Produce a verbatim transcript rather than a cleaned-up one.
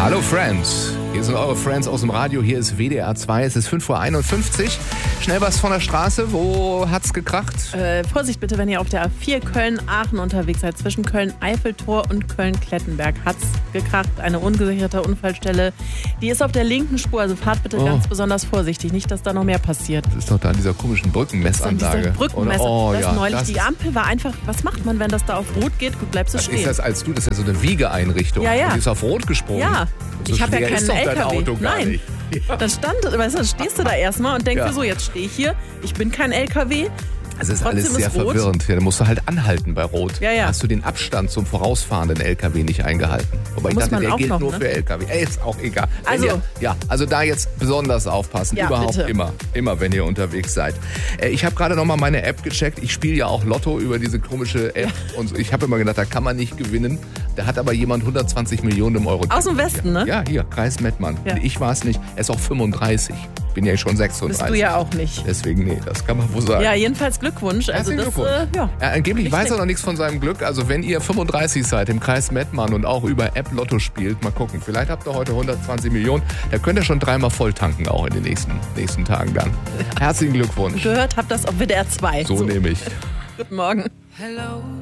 Hallo Friends, hier sind eure Friends aus dem Radio, hier ist W D R zwei, es ist fünf Uhr einundfünfzig. Schnell was von der Straße, wo hat's gekracht? Äh, Vorsicht bitte, wenn ihr auf der A vier Köln-Aachen unterwegs seid. Zwischen Köln-Eiffeltor und Köln-Klettenberg hat's gekracht. Eine ungesicherte Unfallstelle. Die ist auf der linken Spur, also fahrt bitte Oh. ganz besonders vorsichtig. Nicht, dass da noch mehr passiert. Das ist doch da an dieser komischen Brückenmessanlage. Diese Brückenmesser. Oh, das ja, neulich, das die ist- Ampel war einfach, was macht man, wenn das da auf Rot geht? Gut, bleibst du Was ist stehen. das als du? Das ist ja so eine Wiegeeinrichtung. Ja, ja. Und die ist auf Rot gesprungen. Ja, So ich habe ja schwer ist keinen doch dein L K W. Auto gar Nein. nicht. Ja. Dann stand, weißt du, dann stehst du da erstmal und denkst Ja. dir so, jetzt stehe ich hier, ich bin kein L K W. Es ist Trotzdem alles sehr ist rot. verwirrend. Ja, da musst du halt anhalten bei Rot. Ja, ja. Hast du den Abstand zum vorausfahrenden L K W nicht eingehalten. Wobei ich Muss dachte, man der auch gilt noch, nur ne? für L K W. Ey, ist auch egal. Wenn Also- ihr, ja, also da jetzt besonders aufpassen. Ja, Überhaupt bitte. immer. Immer, wenn ihr unterwegs seid. Äh, Ich habe gerade nochmal meine App gecheckt. Ich spiele ja auch Lotto über diese komische App. Und so. Ich habe immer gedacht, da kann man nicht gewinnen. Da hat aber jemand hundertzwanzig Millionen Euro. Aus dem Westen, ne? Ja, hier, Kreis Mettmann. Ja. Ich war es nicht. Er ist auch fünfunddreißig. Bin ja schon sechsunddreißig. Bist du ja auch nicht. Deswegen, nee, das kann man wohl sagen. Ja, jedenfalls Glückwunsch. Also Herzlichen das, Glückwunsch. äh, ja. Ja, angeblich weiß er Richtig. noch nichts von seinem Glück. Also wenn ihr fünfunddreißig seid im Kreis Mettmann und auch über App Lotto spielt, mal gucken. Vielleicht habt ihr heute hundertzwanzig Millionen. Da könnt ihr schon dreimal voll tanken, auch in den nächsten, nächsten Tagen dann. Herzlichen Glückwunsch. Gehört habt das auf W D R zwei. So nehme ich. Guten Morgen. Hello.